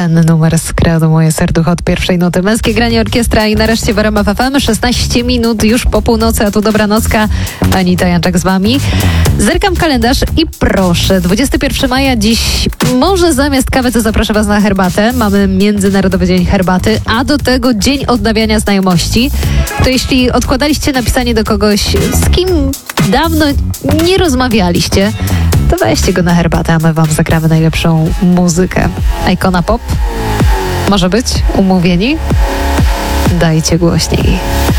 Ten numer skradł moje serducho od pierwszej nuty. Męskie granie orkiestra i nareszcie w RMF FM. 16 minut już po północy, a tu dobranocka. Anita Janczak z wami. Zerkam w kalendarz i proszę, 21 maja dziś może zamiast kawy to zaproszę was na herbatę. Mamy Międzynarodowy Dzień Herbaty, a do tego Dzień Odnawiania Znajomości. To jeśli odkładaliście napisanie do kogoś, z kim dawno nie rozmawialiście, to weźcie go na herbatę, a my wam zagramy najlepszą muzykę. Ikona Pop? Może być? Umówieni? Dajcie głośniej.